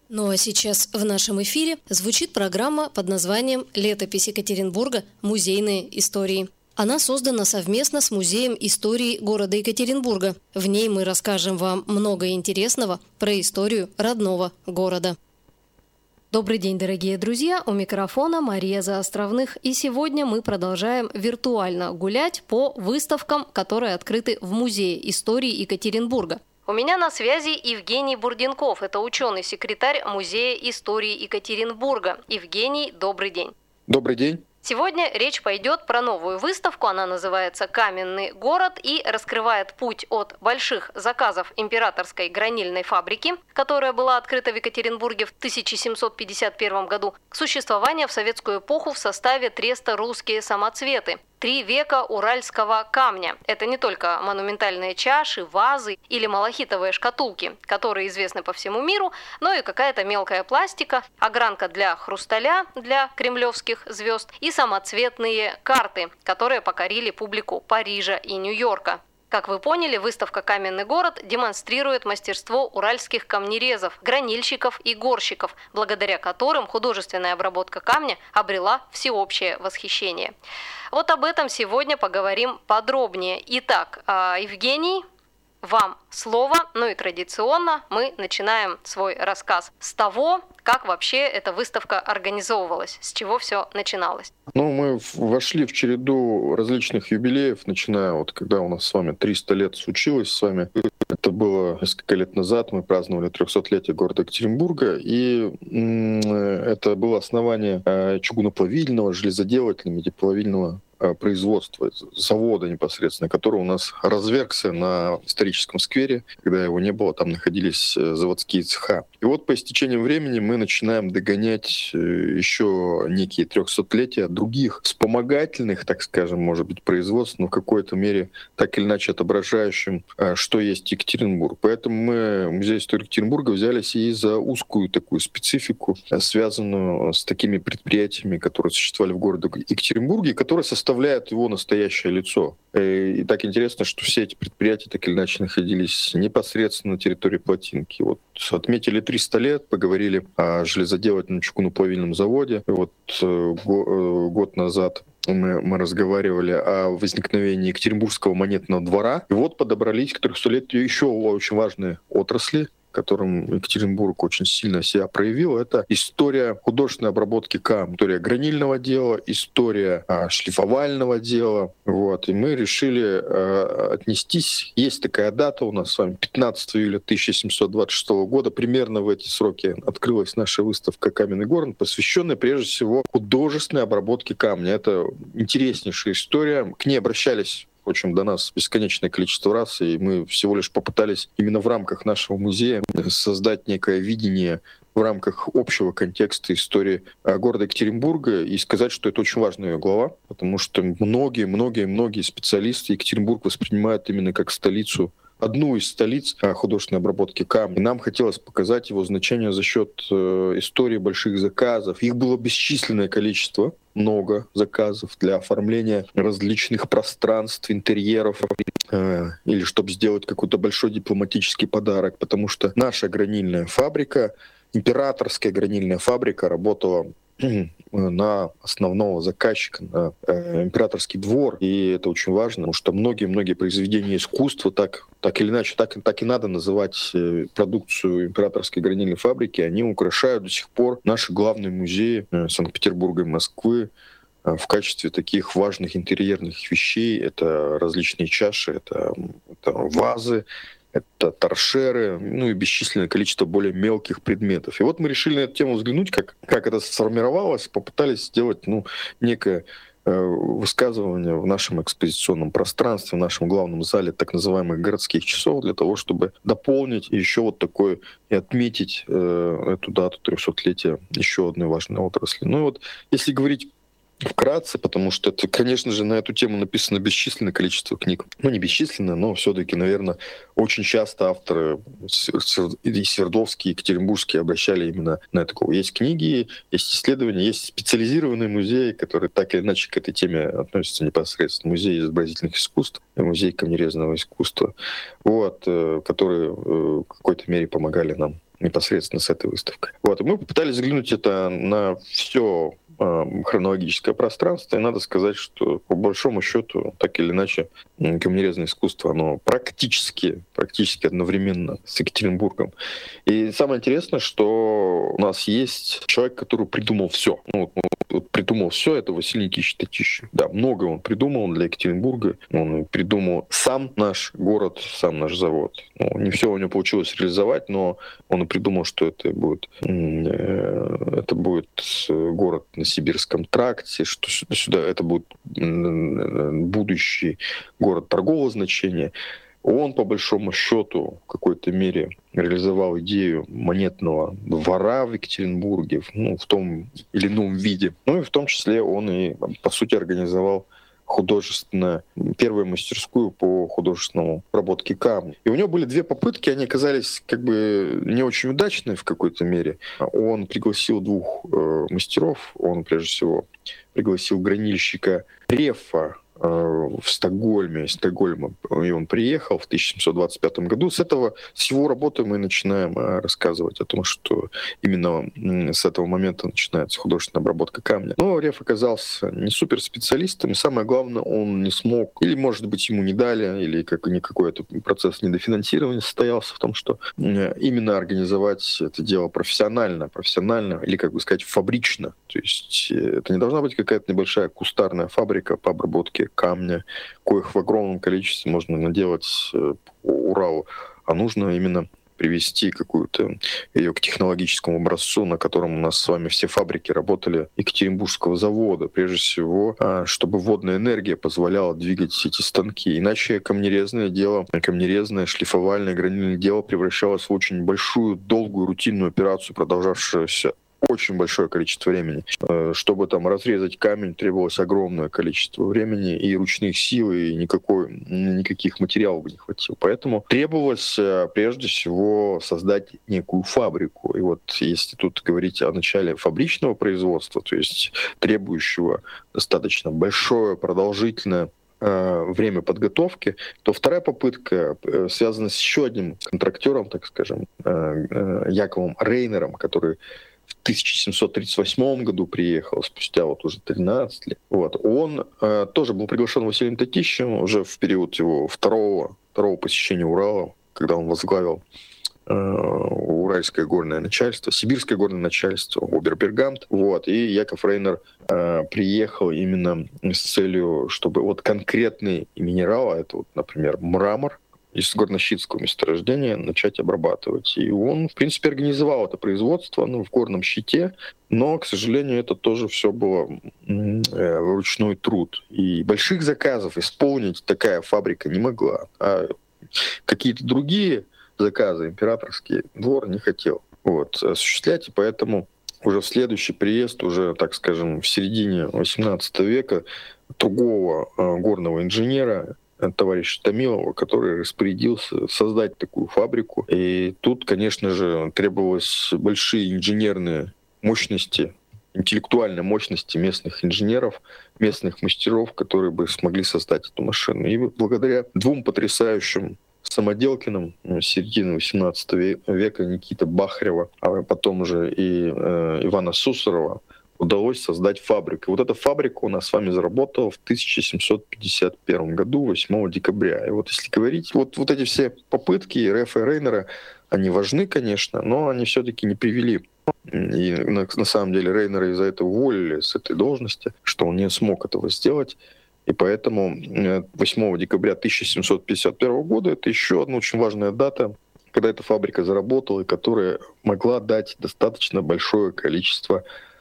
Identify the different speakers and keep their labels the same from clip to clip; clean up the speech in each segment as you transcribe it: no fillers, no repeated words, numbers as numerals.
Speaker 1: Ну а сейчас в нашем эфире звучит программа под названием «Летопись Екатеринбурга. Музейные истории». Она создана совместно с Музеем истории города Екатеринбурга. В ней мы расскажем вам много интересного про историю родного города. Добрый день, дорогие друзья! У микрофона Мария Заостровных. И сегодня мы продолжаем виртуально гулять по выставкам, которые открыты в Музее истории Екатеринбурга. У меня на связи Евгений Бурденков. Это ученый-секретарь Музея истории Екатеринбурга. Евгений, добрый день.
Speaker 2: Добрый день.
Speaker 1: Сегодня речь пойдет про новую выставку. Она называется «Каменный город» и раскрывает путь от больших заказов императорской гранильной фабрики, которая была открыта в Екатеринбурге в 1751 году, к существованию в советскую эпоху в составе треста «Русские самоцветы». 3 века уральского камня. Это не только монументальные чаши, вазы или малахитовые шкатулки, которые известны по всему миру, но и какая-то мелкая пластика, огранка для хрусталя, для кремлевских звезд и самоцветные карты, которые покорили публику Парижа и Нью-Йорка. Как вы поняли, выставка «Каменный город» демонстрирует мастерство уральских камнерезов, гранильщиков и горщиков, благодаря которым художественная обработка камня обрела всеобщее восхищение. Вот об этом сегодня поговорим подробнее. Итак, Евгений, вам слово. Ну и традиционно мы начинаем свой рассказ с того, как вообще эта выставка организовывалась, с чего все начиналось.
Speaker 2: Мы вошли в череду различных юбилеев, начиная вот когда у нас с вами 300 лет случилось с вами. Это было несколько лет назад, мы праздновали 300-летие города Екатеринбурга, и это было основание чугуноплавильного, железоделательного, медиплавильного производства, завода непосредственно, который у нас развергся на историческом сквере. Когда его не было, там находились заводские цеха. И вот по истечению времени мы начинаем догонять еще некие 300-летия других вспомогательных, так скажем, может быть, производств, но в какой-то мере так или иначе отображающим, что есть Екатеринбург. Поэтому мы, Музей истории Екатеринбурга, взялись и за узкую такую специфику, связанную с такими предприятиями, которые существовали в городе Екатеринбурге, которые составляют его настоящее лицо. И так интересно, что все эти предприятия так или иначе находились непосредственно на территории Плотинки. Вот отметили 300 лет, поговорили о железоделательном чугуноплавильном заводе. И вот год назад мы разговаривали о возникновении Екатеринбургского монетного двора. И вот подобрались к 300-летию еще очень важные отрасли, которым Екатеринбург очень сильно себя проявил. Это история художественной обработки камня, история гранильного дела, история шлифовального дела. Вот. И мы решили отнестись. Есть такая дата у нас с вами, 15 июля 1726 года. Примерно в эти сроки открылась наша выставка «Каменный город», посвященная прежде всего художественной обработке камня. Это интереснейшая история. К ней обращались до нас бесконечное количество раз, и мы всего лишь попытались именно в рамках нашего музея создать некое видение в рамках общего контекста истории города Екатеринбурга и сказать, что это очень важная ее глава, потому что многие специалисты Екатеринбург воспринимают именно как столицу, одну из столиц художественной обработки камня. Нам хотелось показать его значение за счет истории больших заказов. Их было бесчисленное количество, много заказов для оформления различных пространств, интерьеров, или чтобы сделать какой-то большой дипломатический подарок, потому что наша гранильная фабрика, императорская гранильная фабрика, работала на основного заказчика, на императорский двор. И это очень важно, потому что многие произведения искусства, так или иначе, так и надо называть продукцию императорской гранильной фабрики, они украшают до сих пор наши главные музеи Санкт-Петербурга и Москвы в качестве таких важных интерьерных вещей. Это различные чаши, это вазы, это торшеры, и бесчисленное количество более мелких предметов. И вот мы решили на эту тему взглянуть, как это сформировалось, попытались сделать некое высказывание в нашем экспозиционном пространстве, в нашем главном зале так называемых городских часов, для того, чтобы дополнить еще вот такое и отметить эту дату 300-летия еще одной важной отрасли. Если говорить вкратце, потому что это, конечно же, на эту тему написано бесчисленное количество книг. Не бесчисленное, но все-таки, наверное, очень часто авторы и Свердловские, и Екатеринбургские обращали именно на это. Есть книги, есть исследования, есть специализированные музеи, которые так или иначе к этой теме относятся непосредственно. Музей изобразительных искусств, музей камнерезного искусства, которые в какой-то мере помогали нам непосредственно с этой выставкой. Вот. И мы попытались взглянуть это на все хронологическое пространство, и надо сказать, что по большому счету, так или иначе, камнерезное искусство, оно практически одновременно с Екатеринбургом. И самое интересное, что у нас есть человек, который придумал все. Придумал все, это Василий Никитич Татищев. Да, многое он придумал для Екатеринбурга. Он придумал сам наш город, сам наш завод. Не все у него получилось реализовать, но он и придумал, что это будет город на Сибирском тракте, что сюда это будет будущий город торгового значения. Он, по большому счету, в какой-то мере реализовал идею монетного двора в Екатеринбурге, в том или ином виде. И в том числе он и, по сути, организовал первую мастерскую по художественному обработке камня. И у него были две попытки, они оказались не очень удачные в какой-то мере. Он пригласил двух мастеров, он прежде всего пригласил гранильщика Рефа в Стокгольме, из Стокгольма, и он приехал в 1725 году. С его работы мы начинаем рассказывать о том, что именно с этого момента начинается художественная обработка камня. Но Реф оказался не суперспециалистом, и самое главное, он не смог, или, может быть, ему не дали, или никакой этот процесс недофинансирования состоялся в том, что именно организовать это дело профессионально, или, фабрично. То есть это не должна быть какая-то небольшая кустарная фабрика по обработке камня, коих в огромном количестве можно наделать по Уралу, а нужно именно привести какую-то ее к технологическому образцу, на котором у нас с вами все фабрики работали Екатеринбургского завода, прежде всего, чтобы водная энергия позволяла двигать эти станки. Иначе камнерезное, шлифовальное, гранильное дело превращалось в очень большую, долгую, рутинную операцию, продолжавшуюся очень большое количество времени. Чтобы разрезать камень, требовалось огромное количество времени и ручных сил, и никаких материалов бы не хватило. Поэтому требовалось прежде всего создать некую фабрику. И если тут говорить о начале фабричного производства, то есть требующего достаточно большое, продолжительное время подготовки, то вторая попытка связана с еще одним контрактером, так скажем, Яковом Рейнером, который в 1738 году приехал, спустя уже 13 лет. Он тоже был приглашен Василием Татищевым уже в период его второго посещения Урала, когда он возглавил Уральское горное начальство, Сибирское горное начальство, Обербергант. И Яков Рейнер приехал именно с целью, чтобы конкретный минерал, это например, мрамор, из горнощитского месторождения начать обрабатывать. И он, в принципе, организовал это производство в горном щите, но, к сожалению, это тоже все было ручной труд. И больших заказов исполнить такая фабрика не могла. А какие-то другие заказы императорский двор не хотел осуществлять, и поэтому уже в следующий приезд, уже, так скажем, в середине XVIII века, другого горного инженера, товарища Томилова, который распорядился создать такую фабрику. И тут, конечно же, требовалось большие инженерные мощности, интеллектуальной мощности местных инженеров, местных мастеров, которые бы смогли создать эту машину. И благодаря двум потрясающим самоделкиным середины XVIII века, Никиты Бахарева, а потом уже и Ивана Сусарова, удалось создать фабрику. И эта фабрика у нас с вами заработала в 1751 году, 8 декабря. И если говорить, эти все попытки Рефа и Рейнера, они важны, конечно, но они все-таки не привели. И на самом деле Рейнера из-за этого уволили с этой должности, что он не смог этого сделать. И поэтому 8 декабря 1751 года это еще одна очень важная дата, когда эта фабрика заработала, и которая могла дать достаточно большое количество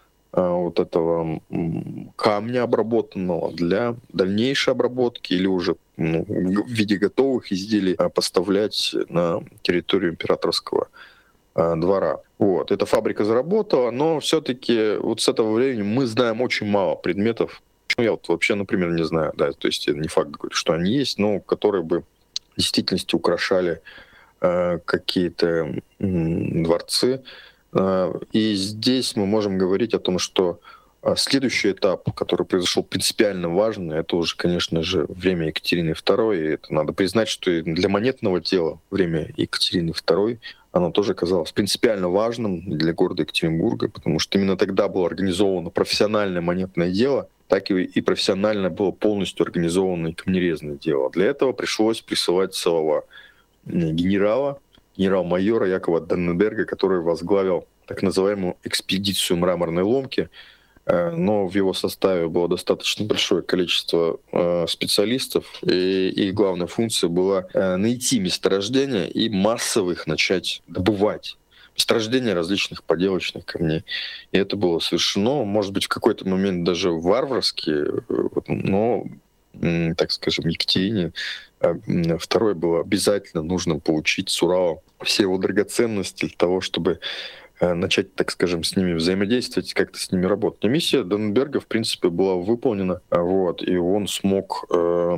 Speaker 2: этого камня обработанного для дальнейшей обработки или уже в виде готовых изделий поставлять на территорию императорского двора. Эта фабрика заработала, но все-таки с этого времени мы знаем очень мало предметов. Я вообще, например, не знаю, да, то есть не факт, что они есть, но которые бы в действительности украшали какие-то дворцы. И здесь мы можем говорить о том, что следующий этап, который произошел принципиально важный, это уже, конечно же, время Екатерины II. И это надо признать, что и для монетного дела время Екатерины II оно тоже казалось принципиально важным для города Екатеринбурга, потому что именно тогда было организовано профессиональное монетное дело, так и профессионально было полностью организовано и камнерезное дело. Для этого пришлось присылать целого генерал-майора Якова Данненберга, который возглавил так называемую экспедицию мраморной ломки, но в его составе было достаточно большое количество специалистов, и их главная функция была найти месторождения и массово их начать добывать. Месторождения различных поделочных камней. И это было совершено, может быть, в какой-то момент даже варварски, но, так скажем, Екатерине II было обязательно нужно получить с Урала все его драгоценности для того, чтобы начать, так скажем, с ними взаимодействовать, как-то с ними работать. Но миссия Данненберга, в принципе, была выполнена, и он смог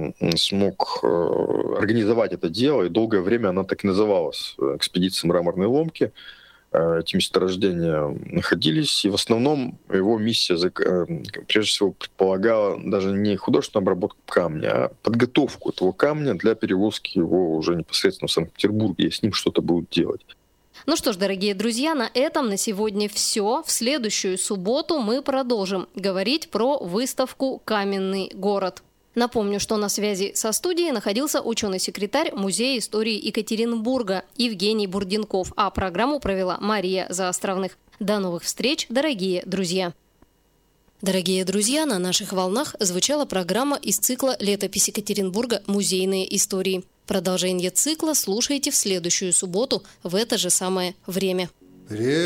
Speaker 2: организовать это дело, и долгое время она так и называлась «Экспедиция мраморной ломки». Эти месторождения находились, и в основном его миссия, прежде всего, предполагала даже не художественную обработку камня, а подготовку этого камня для перевозки его уже непосредственно в Санкт-Петербург, и с ним что-то будут делать.
Speaker 1: Ну что ж, дорогие друзья, на этом на сегодня все. В следующую субботу мы продолжим говорить про выставку «Каменный город». Напомню, что на связи со студией находился ученый-секретарь Музея истории Екатеринбурга Евгений Бурденков, а программу провела Мария Заостровных. До новых встреч, дорогие друзья! Дорогие друзья, на наших волнах звучала программа из цикла «Летопись Екатеринбурга. Музейные истории». Продолжение цикла слушайте в следующую субботу в это же самое время.